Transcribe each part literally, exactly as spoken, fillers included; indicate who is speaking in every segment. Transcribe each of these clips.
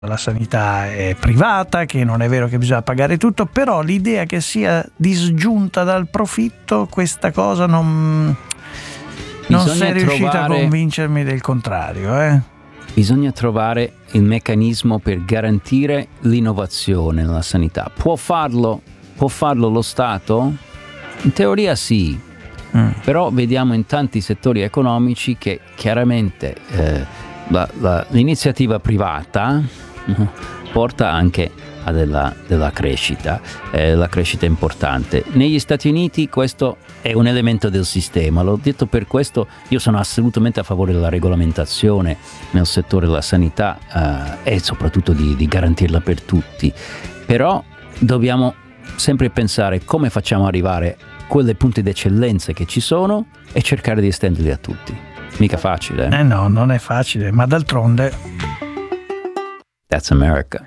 Speaker 1: la sanità è privata, che non è vero che bisogna pagare tutto, però l'idea che sia disgiunta dal profitto, questa cosa non, non sei riuscita trovare, a convincermi del contrario. Eh?
Speaker 2: Bisogna trovare il meccanismo per garantire l'innovazione nella sanità. Può farlo, può farlo lo Stato? In teoria sì, mm. però vediamo in tanti settori economici che chiaramente eh, la, la, l'iniziativa privata porta anche a della, della crescita, eh, la crescita è importante. Negli Stati Uniti questo è un elemento del sistema, l'ho detto per questo io sono assolutamente a favore della regolamentazione nel settore della sanità eh, e soprattutto di, di garantirla per tutti, però dobbiamo sempre pensare come facciamo arrivare quelle punti d'eccellenza che ci sono e cercare di estenderli a tutti. Mica facile.
Speaker 1: Eh no, non è facile, ma d'altronde
Speaker 2: That's America.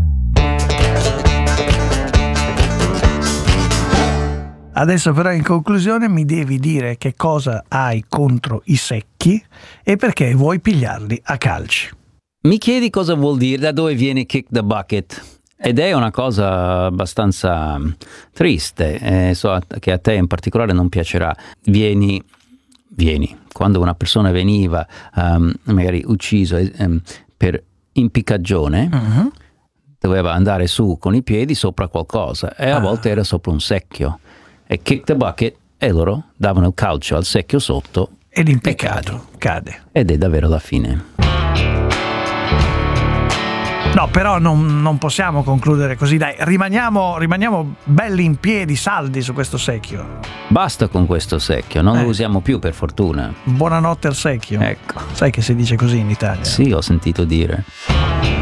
Speaker 1: Adesso però in conclusione mi devi dire che cosa hai contro i secchi e perché vuoi pigliarli a calci.
Speaker 2: Mi chiedi cosa vuol dire, da dove viene kick the bucket? Ed è una cosa abbastanza triste, eh, so che a te in particolare non piacerà. Vieni, vieni, quando una persona veniva um, magari ucciso um, per impiccagione, uh-huh. doveva andare su con i piedi sopra qualcosa e a ah. volte era sopra un secchio e kick the bucket e loro davano il calcio al secchio sotto
Speaker 1: e l'impiccato cade.
Speaker 2: Ed è davvero la fine.
Speaker 1: No, però non, non possiamo concludere così, dai, rimaniamo, rimaniamo belli in piedi, saldi su questo secchio.
Speaker 2: Basta con questo secchio, non
Speaker 1: eh.
Speaker 2: lo usiamo più per fortuna.
Speaker 1: Buonanotte al secchio.
Speaker 2: Ecco.
Speaker 1: Sai che si dice così in Italia?
Speaker 2: Sì, ho sentito dire.